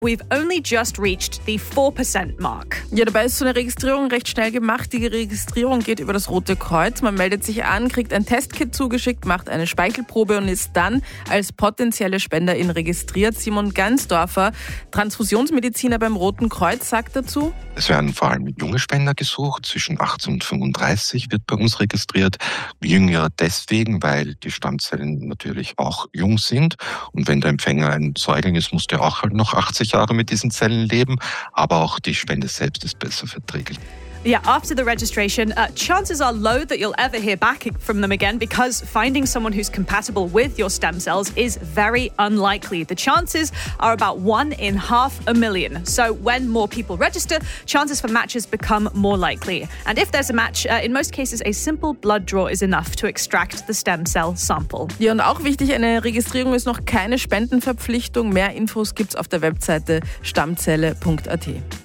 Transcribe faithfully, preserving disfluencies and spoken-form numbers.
We've only just reached the four percent mark. Ja, dabei ist so eine Registrierung recht schnell gemacht. Die Registrierung geht über das Rote Kreuz. Man meldet sich an, kriegt ein Testkit zugeschickt, macht eine Speichelprobe und ist dann als potenzielle Spenderin registriert. Simon Gansdorfer, Transfusionsmediziner beim Roten Kreuz, sagt dazu: Es werden vor allem junge Spender gesucht. Zwischen achtzehn und fünfunddreißig wird bei uns registriert. Jünger deswegen, weil die Stammzellen natürlich auch jung sind. Und wenn der Empfänger ein Säugling ist, muss der auch halt noch achtzig Jahre mit diesen Zellen leben. Aber auch die Spende selbst ist besser verträglich. Yeah, after the registration, uh, chances are low that you'll ever hear back from them again because finding someone who's compatible with your stem cells is very unlikely. The chances are about one in half a million. So when more people register, chances for matches become more likely. And if there's a match, uh, in most cases a simple blood draw is enough to extract the stem cell sample. Ja, und auch wichtig, eine Registrierung ist noch keine Spendenverpflichtung. Mehr Infos gibt's auf der Webseite stammzelle punkt a t.